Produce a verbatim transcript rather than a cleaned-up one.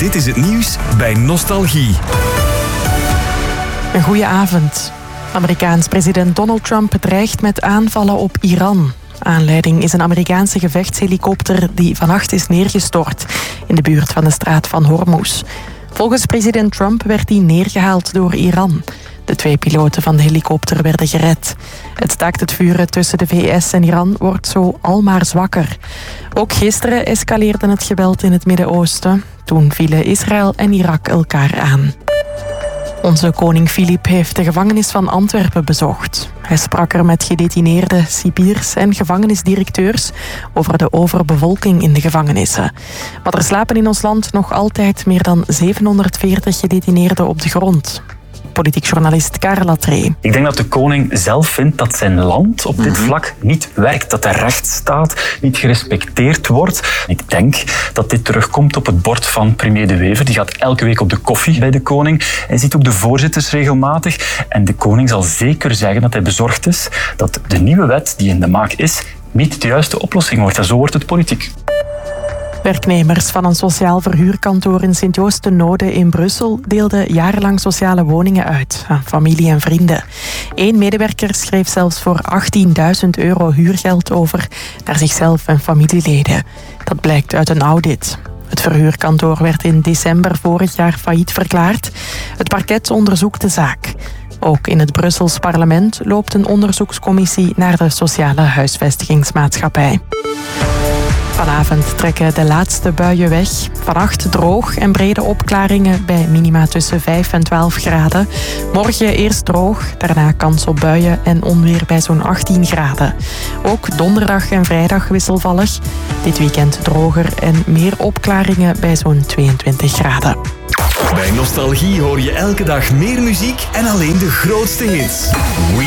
Dit is het nieuws bij Nostalgie. Een goeie avond. Amerikaans president Donald Trump dreigt met aanvallen op Iran. Aanleiding is een Amerikaanse gevechtshelikopter die vannacht is neergestort in de buurt van de straat van Hormuz. Volgens president Trump werd die neergehaald door Iran. De twee piloten van de helikopter werden gered. Het staakt het vuren tussen de V S en Iran wordt zo almaar zwakker. Ook gisteren escaleerde het geweld in het Midden-Oosten. Toen vielen Israël en Irak elkaar aan. Onze koning Filip heeft de gevangenis van Antwerpen bezocht. Hij sprak er met gedetineerden, cipiers en gevangenisdirecteurs over de overbevolking in de gevangenissen. Maar er slapen in ons land nog altijd meer dan zevenhonderdveertig gedetineerden op de grond. Politiek journalist Karel Latree. Ik denk dat de koning zelf vindt dat zijn land op dit vlak niet werkt. Dat de rechtsstaat niet gerespecteerd wordt. Ik denk dat dit terugkomt op het bord van premier De Wever. Die gaat elke week op de koffie bij de koning. Hij ziet ook de voorzitters regelmatig. En de koning zal zeker zeggen dat hij bezorgd is dat de nieuwe wet die in de maak is niet de juiste oplossing wordt. En zo wordt het politiek. Werknemers van een sociaal verhuurkantoor in Sint-Joost-ten-Noode in Brussel deelden jarenlang sociale woningen uit aan familie en vrienden. Eén medewerker schreef zelfs voor achttienduizend euro huurgeld over naar zichzelf en familieleden. Dat blijkt uit een audit. Het verhuurkantoor werd in december vorig jaar failliet verklaard. Het parket onderzoekt de zaak. Ook in het Brussels parlement loopt een onderzoekscommissie naar de sociale huisvestigingsmaatschappij. Vanavond trekken de laatste buien weg. Vannacht droog en brede opklaringen bij minima tussen vijf en twaalf graden. Morgen eerst droog, daarna kans op buien en onweer bij zo'n achttien graden. Ook donderdag en vrijdag wisselvallig. Dit weekend droger en meer opklaringen bij zo'n tweeëntwintig graden. Bij Nostalgie hoor je elke dag meer muziek en alleen de grootste hits. We